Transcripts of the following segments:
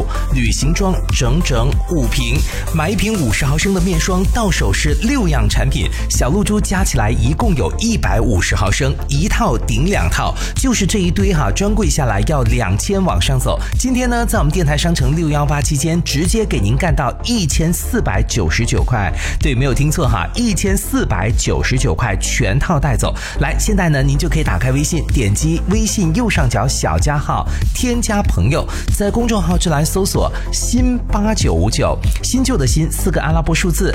旅行装整整5瓶，买1瓶50毫升的面霜，到手是6样产品，小露珠加起来一共有150毫升，一套顶2套，就是这一堆哈，专柜下来要2000往上走。今天呢，在我们电台商城618期间，直接给您干到1499块，对，没有听错哈，1499块全套带走。来，现在呢，您就可以打开微信，点击微信右上角小加号，添加朋友，在公众号之栏搜索新8959，新旧的新4个阿拉伯数字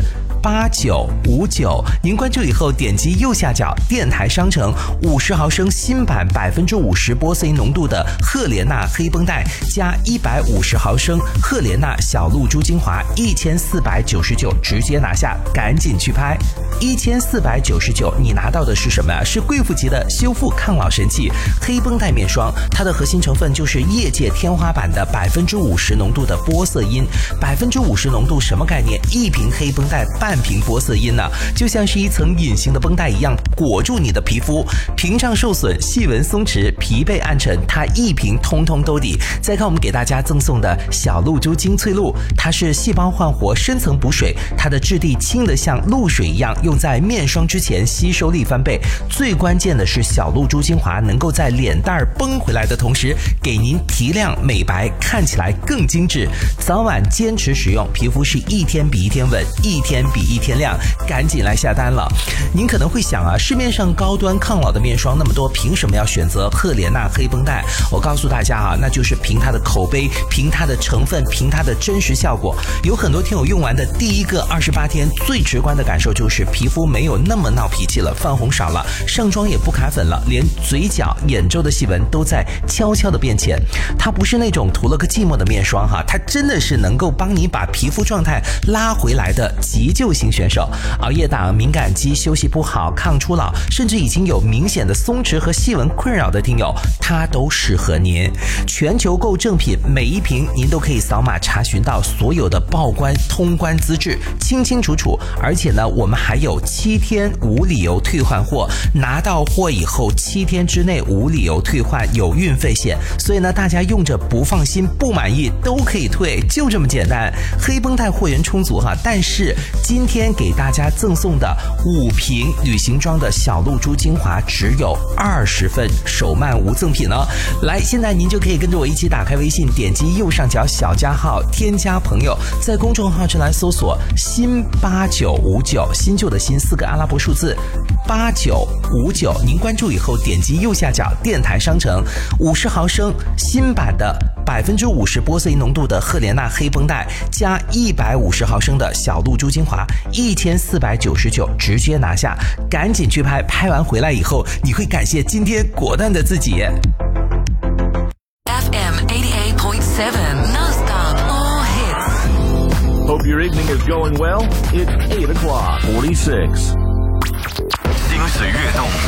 8959，您关注以后点击右下角电台商城50毫升新版50%玻色因浓度的赫莲娜黑绷带加150毫升赫莲娜小露珠精华1499，直接拿下，赶紧去拍。1499，你拿到的是什么呀？是贵妇级的修复抗老神器黑绷带面霜，它的核心成分就是业界天花板的50%浓度的玻色因。50%浓度什么概念？一瓶黑绷带半瓶玻色因呢，就像是一层隐形的绷带一样裹住你的皮肤，屏障受损、细纹松弛、疲惫暗沉，它一瓶通通都抵。再看我们给大家赠送的小露珠精粹露，它是细胞焕活、深层补水，它的质地轻得像露水一样，用在面霜之前吸收力翻倍。最关键的是小露珠精华能够在脸蛋崩回来的同时，给您提亮美白，看起来更精致。早晚坚持使用，皮肤是一天比一天稳，一天比一天亮，赶紧来下单了。您可能会想啊，市面上高端抗老的面霜那么多，凭什么要选择赫莲娜黑绷带？我告诉大家啊，那就是凭它的口碑，凭它的成分，凭它的真实效果。有很多听友用完的第一个28天，最直观的感受就是皮肤没有那么闹脾气了，泛红少了，上妆也不卡粉了，连嘴角、眼周的细纹都在悄悄的变浅。它不是那种涂了个寂寞的面霜哈，它真的是能够帮你把皮肤状态拉回来的急救型选手。熬夜党、敏感肌、休息不好、抗初老，甚至已经有明显的松弛和细纹困扰的听友，它都适合您。全球购正品，每一瓶您都可以扫码查询到所有的报关通关资质，清清楚楚。而且呢，我们还有7天无理由退换货，拿到货以后7天之内无理由退换，有运费险。所以呢，大家用着不放心、不满意都可以退，就这么简单。黑绷带货源充足哈，但是今天给大家赠送的5瓶旅行装的小露珠精华只有20份，手慢无赠品哦。来，现在您就可以跟着我一起打开微信，点击右上角小加号，添加朋友，在公众号之栏搜索新8959，新旧的新4个阿拉伯数字8959，您关注以后点击右下角电台商城50毫升新版的50%玻色因浓度的赫莲娜黑绷带加150毫升的小露珠精华1499，直接拿下，赶紧去拍，拍完回来以后你会感谢今天果断的自己。 FM 88.7 non-stop all hits. Hope your evening is going well. It's 8:46. 心水跃动